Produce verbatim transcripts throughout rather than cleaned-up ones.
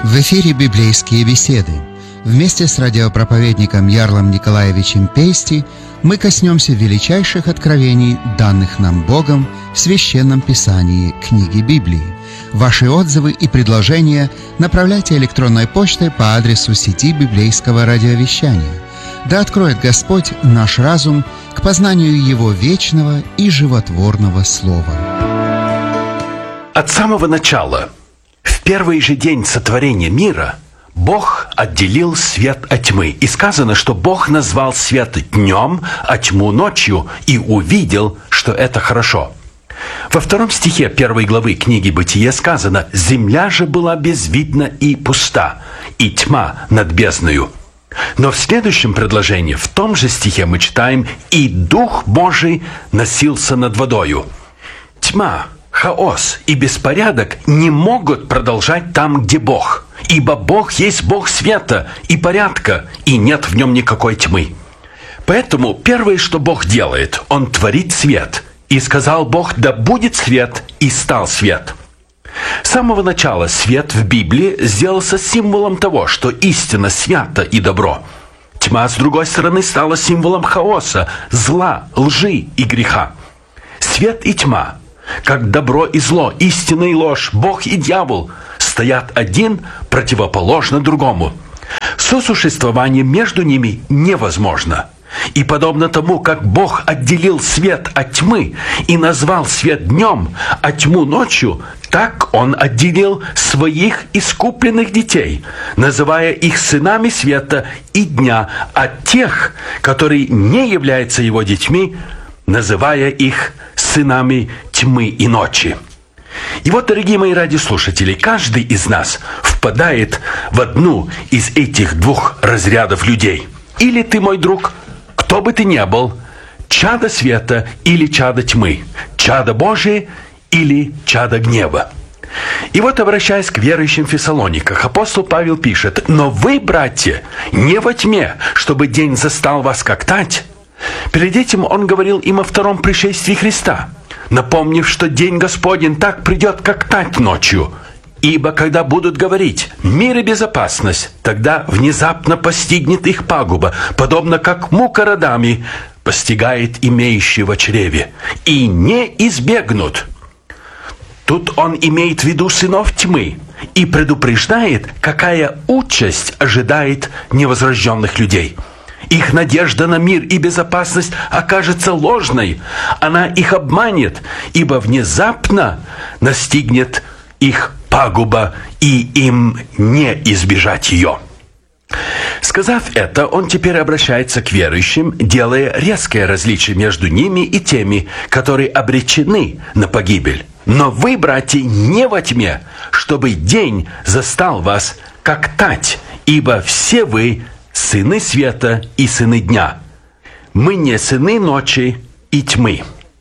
В эфире библейские беседы. Вместе с радиопроповедником Ярлом Николаевичем Пейсти мы коснемся величайших откровений, данных нам Богом в Священном Писании книги Библии. Ваши отзывы и предложения направляйте электронной почтой по адресу сети библейского радиовещания. Да откроет Господь наш разум к познанию Его вечного и животворного Слова. От самого начала, в первый же день сотворения мира, Бог отделил свет от тьмы. И сказано, что Бог назвал свет днем, а тьму ночью, и увидел, что это хорошо. Во втором стихе первой главы книги Бытия сказано: «Земля же была безвидна и пуста, и тьма над бездною». Но в следующем предложении, в том же стихе мы читаем: «И Дух Божий носился над водою». Тьма, хаос и беспорядок не могут продолжать там, где Бог. Ибо Бог есть Бог света и порядка, и нет в нем никакой тьмы. Поэтому первое, что Бог делает, Он творит свет. И сказал Бог: «Да будет свет», и стал свет. С самого начала свет в Библии сделался символом того, что истина свята и добро. Тьма, с другой стороны, стала символом хаоса, зла, лжи и греха. Свет и тьма, как добро и зло, истина и ложь, Бог и дьявол, стоят один противоположно другому. Сосуществование между ними невозможно. И подобно тому, как Бог отделил свет от тьмы и назвал свет днем, а тьму ночью, так Он отделил своих искупленных детей, называя их сынами света и дня, а тех, которые не являются Его детьми, называя их сынами тьмы и ночи. И вот, дорогие мои радиослушатели, каждый из нас впадает в одну из этих двух разрядов людей. Или ты, мой друг, кто бы ты ни был, чадо света или чадо тьмы, чадо Божие или чадо гнева. И вот, обращаясь к верующим в Фессалониках, апостол Павел пишет: «Но вы, братья, не во тьме, чтобы день застал вас как тать». Перед этим он говорил им о втором пришествии Христа, напомнив, что день Господень так придет, как тать ночью. Ибо когда будут говорить «мир и безопасность», тогда внезапно постигнет их пагуба, подобно как мука родами постигает имеющего в чреве, и не избегнут. Тут он имеет в виду сынов тьмы и предупреждает, какая участь ожидает невозрожденных людей. Их надежда на мир и безопасность окажется ложной. Она их обманет, ибо внезапно настигнет их пагуба, и им не избежать ее. Сказав это, он теперь обращается к верующим, делая резкое различие между ними и теми, которые обречены на погибель. «Но вы, братья, не во тьме, чтобы день застал вас, как тать, ибо все вы сыны света и сыны дня. Мы не сыны ночи и тьмы».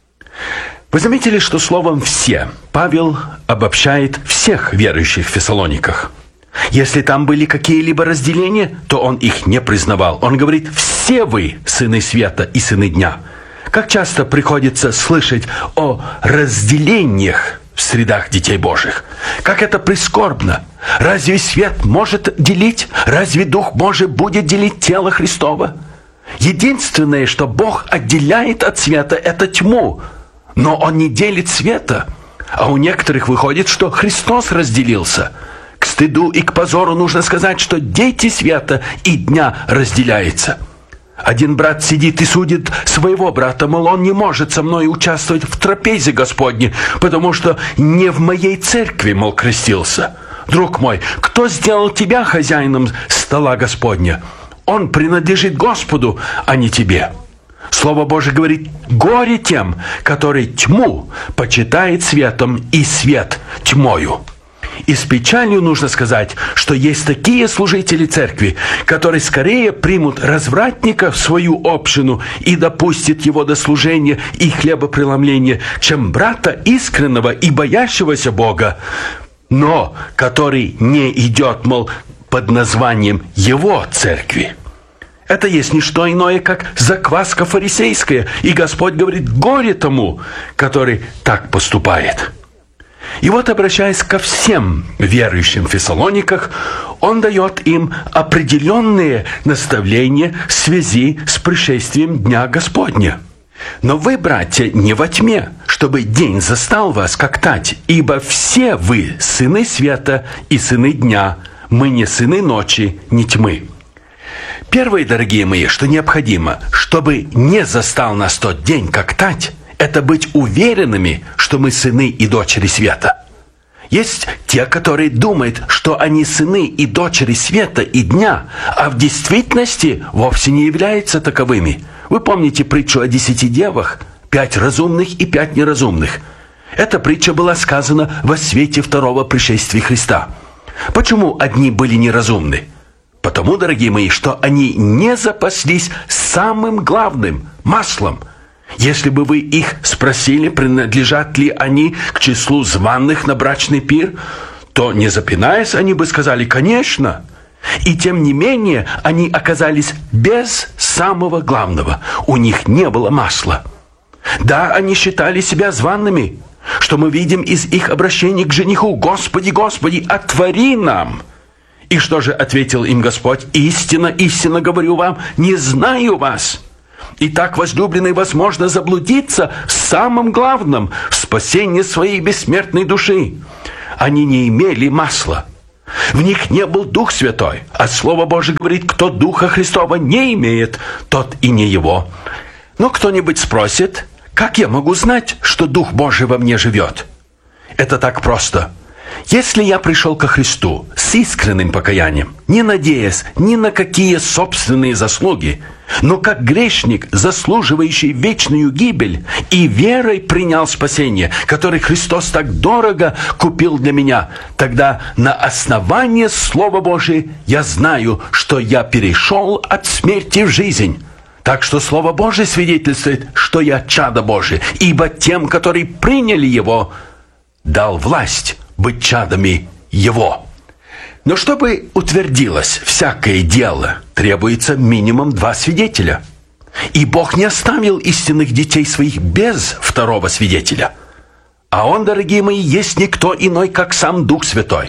Вы заметили, что словом «все» Павел обобщает всех верующих в Фессалониках. Если там были какие-либо разделения, то он их не признавал. Он говорит: «Все вы сыны света и сыны дня». Как часто приходится слышать о разделениях в средах детей Божьих? Как это прискорбно! Разве свет может делить? Разве Дух Божий будет делить тело Христово? Единственное, что Бог отделяет от света, это тьму. Но Он не делит света. А у некоторых выходит, что Христос разделился. К стыду и к позору нужно сказать, что дети света и дня разделяются. Один брат сидит и судит своего брата, мол, он не может со мной участвовать в трапезе Господней, потому что не в моей церкви, мол, крестился. Друг мой, кто сделал тебя хозяином стола Господня? Он принадлежит Господу, а не тебе. Слово Божие говорит: «Горе тем, который тьму почитает светом, и свет тьмою». И с печалью нужно сказать, что есть такие служители церкви, которые скорее примут развратника в свою общину и допустят его до служения и хлебопреломления, чем брата искреннего и боящегося Бога, но который не идет, мол, под названием его церкви. Это есть не что иное, как закваска фарисейская, и Господь говорит: «Горе тому, который так поступает». И вот, обращаясь ко всем верующим в Фессалониках, он дает им определенные наставления в связи с пришествием Дня Господня. «Но вы, братья, не во тьме, чтобы день застал вас, как тать, ибо все вы сыны света и сыны дня, мы не сыны ночи, не тьмы». Первое, дорогие мои, что необходимо, чтобы не застал нас тот день, как тать, это быть уверенными, что мы сыны и дочери света. Есть те, которые думают, что они сыны и дочери света и дня, а в действительности вовсе не являются таковыми. Вы помните притчу о десяти девах, пять разумных и пять неразумных? Эта притча была сказана во свете второго пришествия Христа. Почему одни были неразумны? Потому, дорогие мои, что они не запаслись самым главным – маслом. Если бы вы их спросили, принадлежат ли они к числу званых на брачный пир, то, не запинаясь, они бы сказали «конечно». И тем не менее, они оказались без самого главного. У них не было масла. Да, они считали себя зваными, что мы видим из их обращений к жениху: «Господи, Господи, отвори нам!» И что же ответил им Господь? «Истинно, истинно говорю вам, не знаю вас». Итак, возлюбленные, возможно заблудиться в самом главном, в спасении своей бессмертной души. Они не имели масла. В них не был Дух Святой. А Слово Божие говорит: кто Духа Христова не имеет, тот и не его. Но кто-нибудь спросит: как я могу знать, что Дух Божий во мне живет? Это так просто. Если я пришел ко Христу с искренним покаянием, не надеясь ни на какие собственные заслуги, но как грешник, заслуживающий вечную гибель, и верой принял спасение, которое Христос так дорого купил для меня, тогда на основании Слова Божия я знаю, что я перешел от смерти в жизнь. Так что Слово Божие свидетельствует, что я чадо Божие, ибо тем, которые приняли Его, дал власть быть чадами Его. Но чтобы утвердилось всякое дело, требуется минимум два свидетеля. И Бог не оставил истинных детей своих без второго свидетеля. А Он, дорогие мои, есть никто иной, как сам Дух Святой.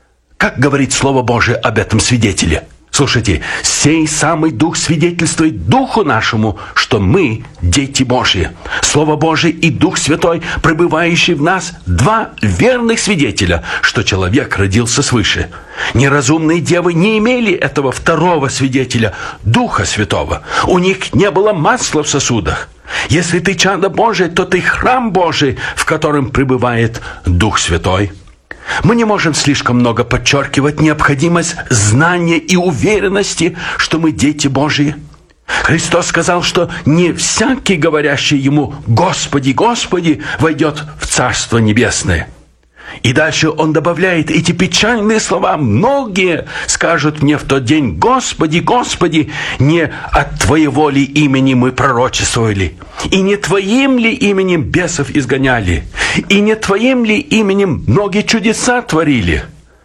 Как говорит Слово Божие об этом свидетеле? Слушайте, сей самый Дух свидетельствует Духу нашему, что мы дети Божьи. Слово Божие и Дух Святой, пребывающий в нас, два верных свидетеля, что человек родился свыше. Неразумные девы не имели этого второго свидетеля, Духа Святого. У них не было масла в сосудах. Если ты чадо Божие, то ты храм Божий, в котором пребывает Дух Святой. Мы не можем слишком много подчеркивать необходимость знания и уверенности, что мы дети Божьи. Христос сказал, что не всякий, говорящий Ему «Господи, Господи», войдет в Царство Небесное. И дальше Он добавляет эти печальные слова: «Многие скажут мне в тот день: Господи, Господи, не от Твоего ли имени мы пророчествовали? И не Твоим ли именем бесов изгоняли? И не Твоим ли именем многие чудеса творили?»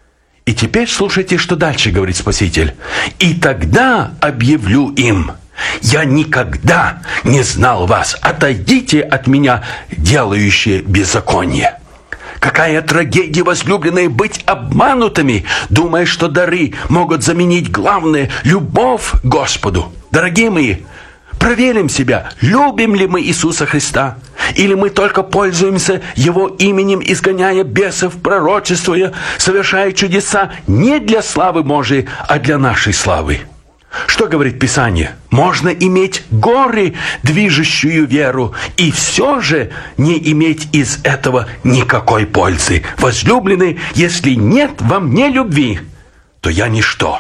И теперь слушайте, что дальше говорит Спаситель. «И тогда объявлю им: я никогда не знал вас. Отойдите от меня, делающие беззаконие». Какая трагедия, возлюбленные, быть обманутыми, думая, что дары могут заменить главное – любовь к Господу. Дорогие мои, проверим себя, любим ли мы Иисуса Христа, или мы только пользуемся Его именем, изгоняя бесов, пророчествуя, совершая чудеса не для славы Божией, а для нашей славы. Что говорит Писание? Можно иметь горы, движущую веру, и все же не иметь из этого никакой пользы. Возлюбленные, если нет во мне любви, то я ничто.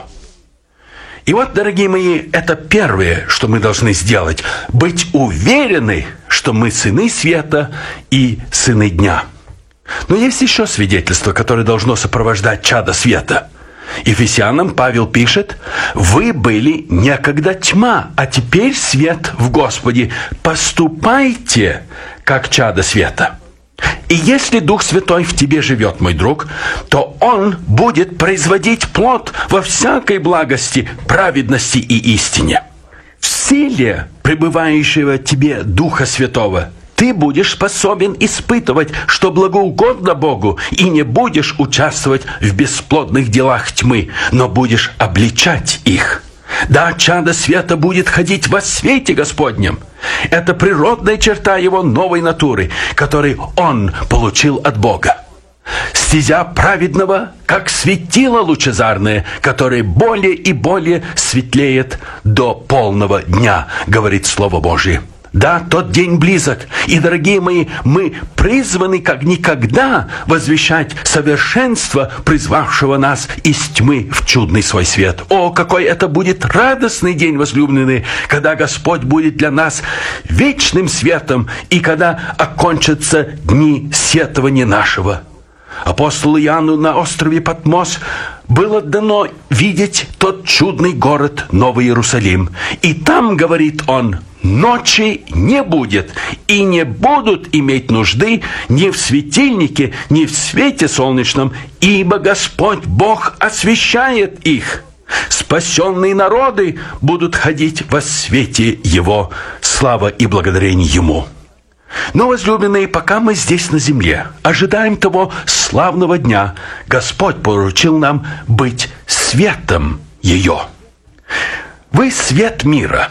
И вот, дорогие мои, это первое, что мы должны сделать. Быть уверены, что мы сыны света и сыны дня. Но есть еще свидетельство, которое должно сопровождать чадо света. Ефесянам Павел пишет: «Вы были некогда тьма, а теперь свет в Господе. Поступайте, как чадо света». И если Дух Святой в тебе живет, мой друг, то Он будет производить плод во всякой благости, праведности и истине. В силе пребывающего в тебе Духа Святого ты будешь способен испытывать, что благоугодно Богу, и не будешь участвовать в бесплодных делах тьмы, но будешь обличать их. Да, чадо света будет ходить во свете Господнем. Это природная черта его новой натуры, которую он получил от Бога. Стезя праведного, как светило лучезарное, которое более и более светлеет до полного дня, говорит Слово Божие. Да, тот день близок, и, дорогие мои, мы призваны как никогда возвещать совершенство, призвавшего нас из тьмы в чудный свой свет. О, какой это будет радостный день, возлюбленные, когда Господь будет для нас вечным светом, и когда окончатся дни сетования нашего. Апостолу Иоанну на острове Патмос было дано видеть тот чудный город Новый Иерусалим. И там, говорит он, ночи не будет, и не будут иметь нужды ни в светильнике, ни в свете солнечном, ибо Господь Бог освещает их. Спасенные народы будут ходить во свете Его. Слава и благодарение Ему. Но, возлюбленные, пока мы здесь на земле, ожидаем того славного дня, Господь поручил нам быть светом ее. Вы свет мира.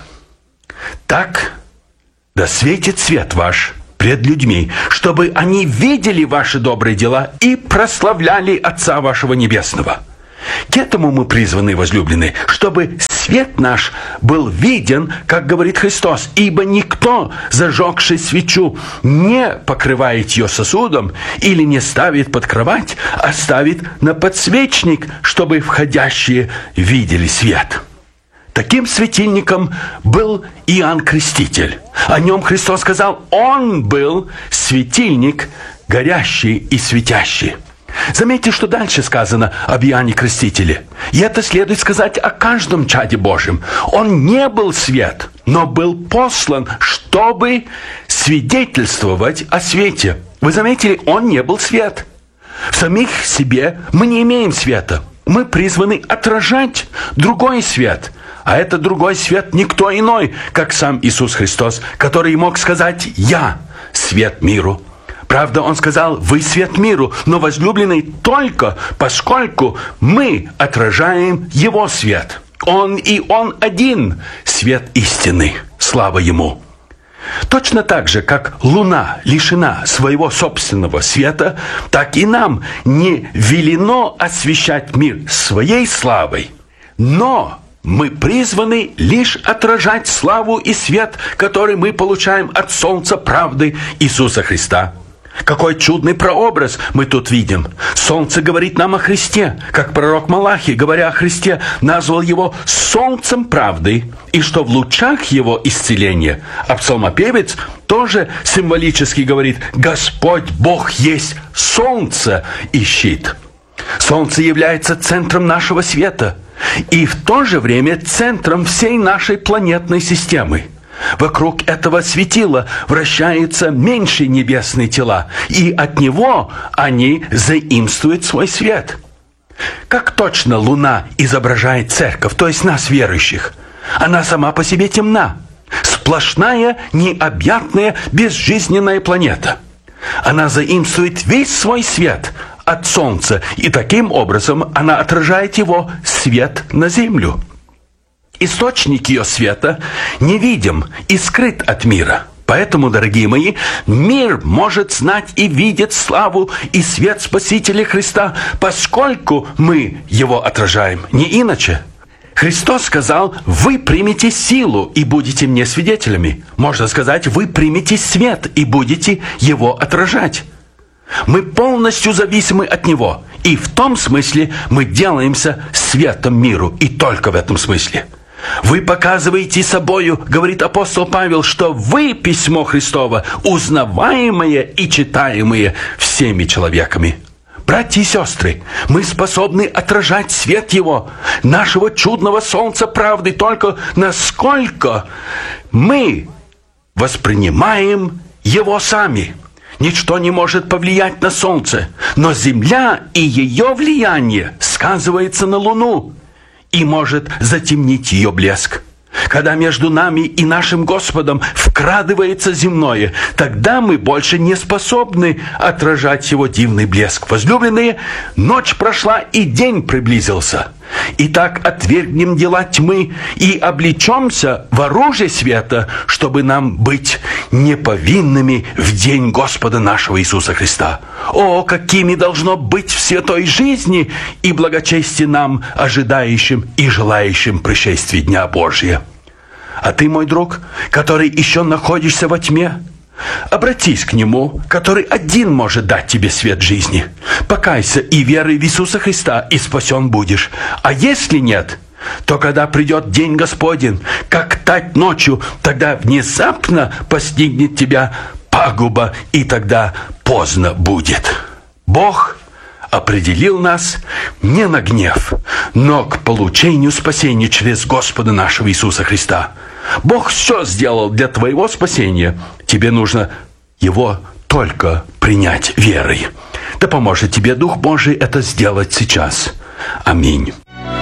Так да светит свет ваш пред людьми, чтобы они видели ваши добрые дела и прославляли Отца вашего Небесного. К этому мы призваны, возлюбленные, чтобы свет наш был виден, как говорит Христос, ибо никто, зажегший свечу, не покрывает ее сосудом или не ставит под кровать, а ставит на подсвечник, чтобы входящие видели свет. Таким светильником был Иоанн Креститель. О нем Христос сказал, он был светильник, горящий и светящий. Заметьте, что дальше сказано об Иоанне Крестителе. И это следует сказать о каждом чаде Божьем. Он не был свет, но был послан, чтобы свидетельствовать о свете. Вы заметили, он не был свет. В самих себе мы не имеем света. Мы призваны отражать другой свет. А этот другой свет никто иной, как сам Иисус Христос, который мог сказать «Я свет миру». Правда, Он сказал, вы свет миру, но возлюбленный только поскольку мы отражаем Его свет. Он и Он один свет истины. Слава Ему. Точно так же, как луна лишена своего собственного света, так и нам не велено освещать мир своей славой, но мы призваны лишь отражать славу и свет, который мы получаем от солнца правды Иисуса Христа. Какой чудный прообраз мы тут видим. Солнце говорит нам о Христе, как пророк Малахий, говоря о Христе, назвал его солнцем правды, и что в лучах его исцеления. А псалмопевец тоже символически говорит, Господь Бог есть солнце и щит. Солнце является центром нашего света и в то же время центром всей нашей планетной системы. Вокруг этого светила вращаются меньшие небесные тела, и от него они заимствуют свой свет. Как точно Луна изображает церковь, то есть нас, верующих? Она сама по себе темна. Сплошная, необъятная, безжизненная планета. Она заимствует весь свой свет от Солнца, и таким образом она отражает его свет на Землю. Источник ее света невидим и скрыт от мира. Поэтому, дорогие мои, мир может знать и видеть славу и свет Спасителя Христа, поскольку мы его отражаем, не иначе. Христос сказал, вы примете силу и будете мне свидетелями. Можно сказать, вы примете свет и будете его отражать. Мы полностью зависимы от него. И в том смысле мы делаемся светом миру. И только в этом смысле. Вы показываете собою, говорит апостол Павел, что вы, письмо Христово, узнаваемое и читаемое всеми человеками. Братья и сестры, мы способны отражать свет Его, нашего чудного солнца правды, только насколько мы воспринимаем Его сами. Ничто не может повлиять на солнце, но земля и ее влияние сказывается на луну и может затемнить ее блеск. Когда между нами и нашим Господом вкрадывается земное, тогда мы больше не способны отражать его дивный блеск. Возлюбленные, ночь прошла и день приблизился. Итак, отвергнем дела тьмы и облечемся в оружие света, чтобы нам быть неповинными в день Господа нашего Иисуса Христа. О, какими должно быть в святой жизни и благочестие нам, ожидающим и желающим пришествия Дня Божия. А ты, мой друг, который еще находишься во тьме, обратись к Нему, который один может дать тебе свет жизни. Покайся и веруй в Иисуса Христа, и спасен будешь. А если нет, то когда придет день Господень, как тать ночью, тогда внезапно постигнет тебя пагуба, и тогда поздно будет. Бог определил нас не на гнев, но к получению спасения через Господа нашего Иисуса Христа. Бог все сделал для твоего спасения. Тебе нужно его только принять верой. Да поможет тебе Дух Божий это сделать сейчас. Аминь.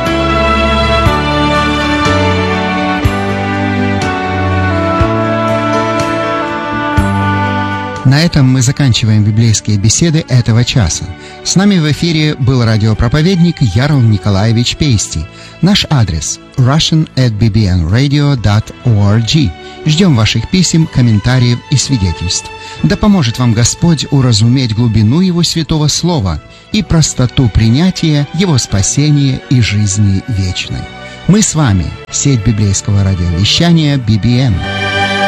На этом мы заканчиваем библейские беседы этого часа. С нами в эфире был радиопроповедник Ярл Николаевич Пейсти. Наш адрес – russian at b b n radio dot org. Ждем ваших писем, комментариев и свидетельств. Да поможет вам Господь уразуметь глубину Его святого Слова и простоту принятия Его спасения и жизни вечной. Мы с вами – сеть библейского радиовещания би би эн.